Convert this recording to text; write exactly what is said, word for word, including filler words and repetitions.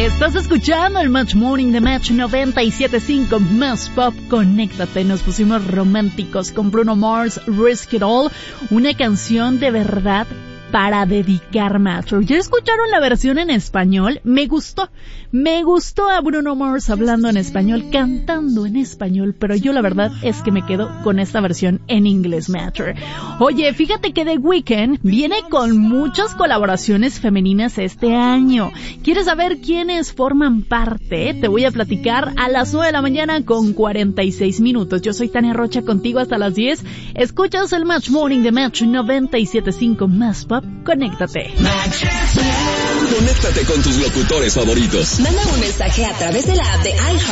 Estás escuchando el Match Morning de Match noventa y siete punto cinco Más Pop. Conéctate, nos pusimos románticos con Bruno Mars, Risk It All, una canción de verdad para dedicar, Match. ¿Ya escucharon la versión en español? Me gustó, me gustó a Bruno Mars hablando en español, cantando en español, pero yo la verdad es que me quedo con esta versión en inglés, Match. Oye, fíjate que The Weeknd viene con muchas colaboraciones femeninas este año. ¿Quieres saber quiénes forman parte? Te voy a platicar a las nueve de la mañana con cuarenta y seis minutos. Yo soy Tania Rocha, contigo hasta las diez. Escuchas el Match Morning de Match noventa y siete punto cinco Más Pop. Conéctate. Conéctate con tus locutores favoritos. Manda un mensaje a través de la app de iHeart